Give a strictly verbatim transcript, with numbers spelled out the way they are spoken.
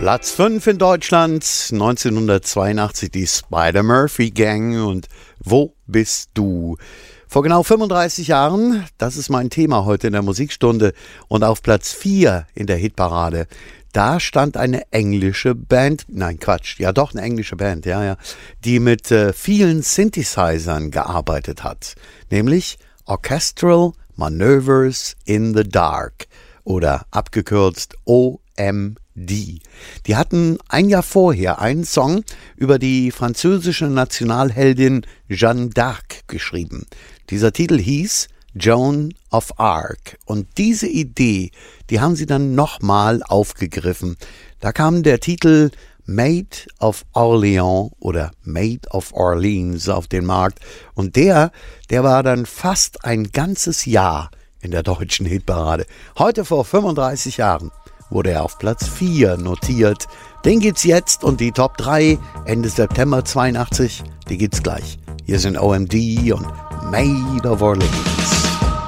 Platz fünf in Deutschland, neunzehnhundertzweiundachtzig die Spider-Murphy Gang und Wo bist du? Vor genau fünfunddreißig Jahren, das ist mein Thema heute in der Musikstunde, und auf Platz vier in der Hitparade, da stand eine englische Band, nein Quatsch, ja doch eine englische Band, ja, ja, die mit äh, vielen Synthesizern gearbeitet hat, nämlich Orchestral Manoeuvres in the Dark oder abgekürzt O M D. Die hatten ein Jahr vorher einen Song über die französische Nationalheldin Jeanne d'Arc geschrieben. Dieser Titel hieß Joan of Arc und diese Idee, die haben sie dann nochmal aufgegriffen. Da kam der Titel Maid of Orleans oder Maid of Orleans auf den Markt und der, der war dann fast ein ganzes Jahr in der deutschen Hitparade. Heute vor fünfunddreißig Jahren wurde er auf Platz vier notiert. Den gibt's jetzt und die Top drei Ende September zweiundachtzig, die gibt's gleich. Hier sind O M D und Maid of Orleans.